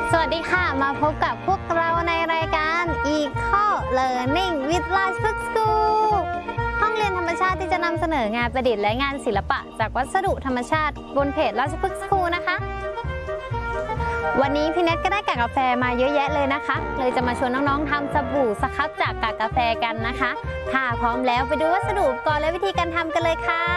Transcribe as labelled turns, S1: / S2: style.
S1: สวัสดีค่ะมาพบกับพวกเราในรายการ Eco Learning with ราชพฤกษ์ School ห้องเรียนธรรมชาติที่จะนำเสนองานประดิษฐ์และงานศิลปะจากวัสดุธรรมชาติบนเพจราชพฤกษ์ School นะคะวันนี้พี่เน็ตก็ได้กากกาแฟมาเยอะแยะเลยนะคะเลยจะมาชวนน้องๆทำสบู่สครับจากกากกาแฟกันนะคะถ้าพร้อมแล้วไปดูวัสดุอุปกรณ์และวิธีการทำกันเลยค่ะ